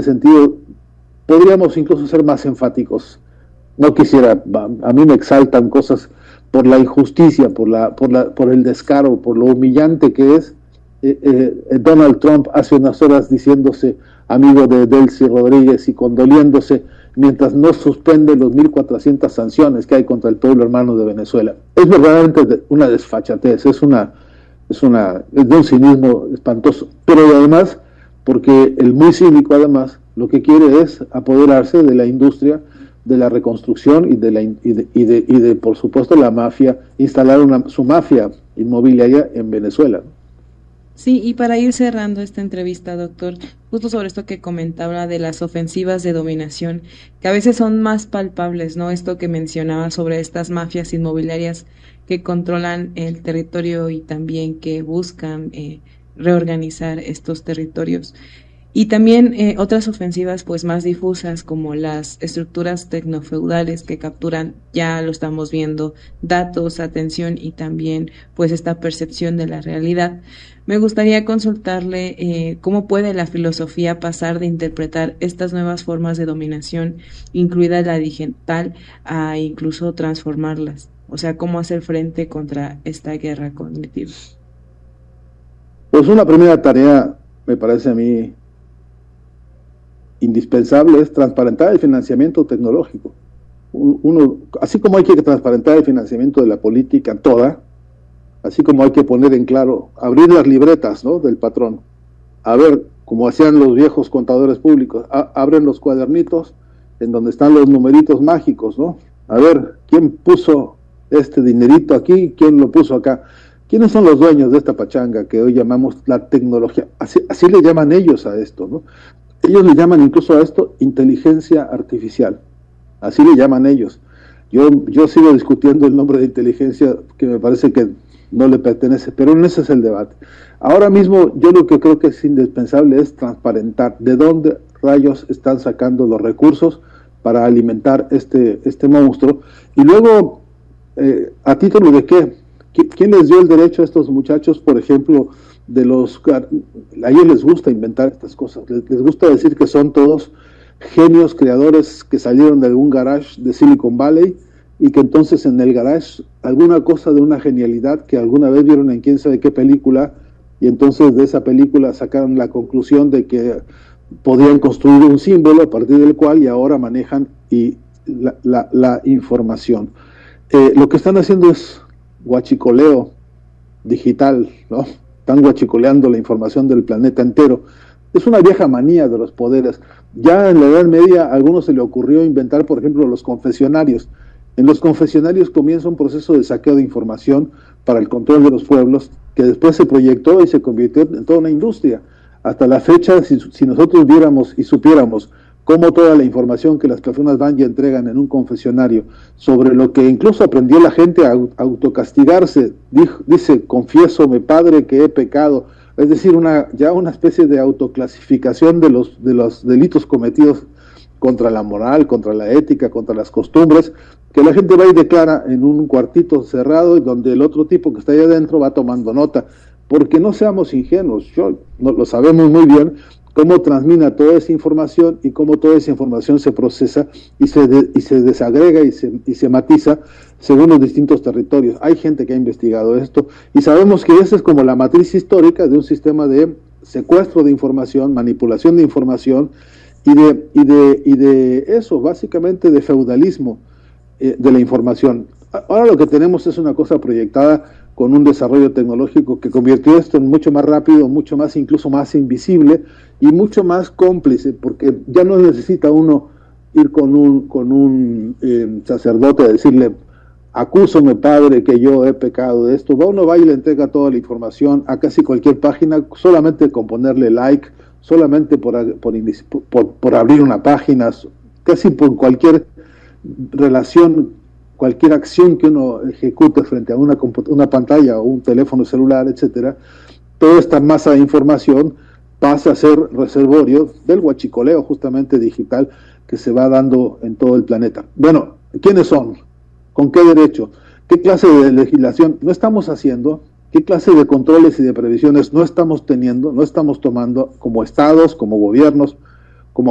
este sentido podríamos incluso ser más enfáticos. No quisiera, a mí me exaltan cosas por la injusticia, por el descaro, por lo humillante que es Donald Trump hace unas horas diciéndose amigo de Delcy Rodríguez y condoliéndose mientras no suspende los 1.400 sanciones que hay contra el pueblo hermano de Venezuela. Es verdaderamente una desfachatez, es de un cinismo espantoso, pero además, porque el muy cínico además lo que quiere es apoderarse de la industria de la reconstrucción y de por supuesto la mafia, instalar su mafia inmobiliaria en Venezuela. Sí, y para ir cerrando esta entrevista, doctor, justo sobre esto que comentaba de las ofensivas de dominación, que a veces son más palpables, ¿no? Esto que mencionaba sobre estas mafias inmobiliarias que controlan el territorio y también que buscan reorganizar estos territorios. Y también otras ofensivas pues más difusas como las estructuras tecnofeudales que capturan, ya lo estamos viendo, datos, atención y también pues esta percepción de la realidad. Me gustaría consultarle cómo puede la filosofía pasar de interpretar estas nuevas formas de dominación, incluida la digital, a incluso transformarlas. O sea, cómo hacer frente contra esta guerra cognitiva. Pues una primera tarea, me parece a mí, indispensable es transparentar el financiamiento tecnológico. Así como hay que transparentar el financiamiento de la política toda, así como hay que poner en claro, abrir las libretas, ¿no?, del patrón, a ver, como hacían los viejos contadores públicos, abren los cuadernitos en donde están los numeritos mágicos, ¿no? A ver, ¿quién puso este dinerito aquí? ¿Quién lo puso acá? ¿Quiénes son los dueños de esta pachanga que hoy llamamos la tecnología? Así le llaman ellos a esto, ¿no? Ellos le llaman incluso a esto inteligencia artificial. Así le llaman ellos. Yo sigo discutiendo el nombre de inteligencia, que me parece que no le pertenece, pero no ese es el debate. Ahora mismo yo lo que creo que es indispensable es transparentar de dónde rayos están sacando los recursos para alimentar este monstruo. Y luego, ¿a título de qué? ¿Quién les dio el derecho a estos muchachos, por ejemplo, a ellos les gusta inventar estas cosas, les gusta decir que son todos genios creadores que salieron de algún garage de Silicon Valley y que entonces en el garage alguna cosa de una genialidad que alguna vez vieron en quién sabe qué película y entonces de esa película sacaron la conclusión de que podían construir un símbolo a partir del cual y ahora manejan la información. Lo que están haciendo es guachicoleo digital, ¿no? Están guachicoleando la información del planeta entero. Es una vieja manía de los poderes. Ya en la Edad Media a algunos se le ocurrió inventar, por ejemplo, los confesionarios. En los confesionarios comienza un proceso de saqueo de información para el control de los pueblos, que después se proyectó y se convirtió en toda una industria. Hasta la fecha, si nosotros viéramos y supiéramos cómo toda la información que las personas van y entregan en un confesionario, sobre lo que incluso aprendió la gente a autocastigarse, dice, confiésome, Padre, que he pecado, es decir, ya una especie de autoclasificación de los delitos cometidos contra la moral, contra la ética, contra las costumbres, que la gente va y declara en un cuartito cerrado, donde el otro tipo que está ahí adentro va tomando nota, porque no seamos ingenuos, lo sabemos muy bien, cómo transmina toda esa información y cómo toda esa información se procesa y se desagrega y se matiza según los distintos territorios. Hay gente que ha investigado esto y sabemos que esa es como la matriz histórica de un sistema de secuestro de información, manipulación de información y de eso, básicamente de feudalismo de la información. Ahora lo que tenemos es una cosa proyectada con un desarrollo tecnológico que convirtió esto en mucho más rápido, mucho más, incluso más invisible y mucho más cómplice, porque ya no necesita uno ir con un sacerdote a decirle, acúsame, Padre, que yo he pecado de esto. Uno va y le entrega toda la información a casi cualquier página, solamente con ponerle like, solamente por abrir una página, casi por cualquier relación, cualquier acción que uno ejecute frente a una pantalla o un teléfono celular, etcétera, toda esta masa de información pasa a ser reservorio del huachicoleo justamente digital que se va dando en todo el planeta. Bueno, ¿quiénes son? ¿Con qué derecho? ¿Qué clase de legislación no estamos haciendo? ¿Qué clase de controles y de previsiones no estamos teniendo, no estamos tomando como estados, como gobiernos,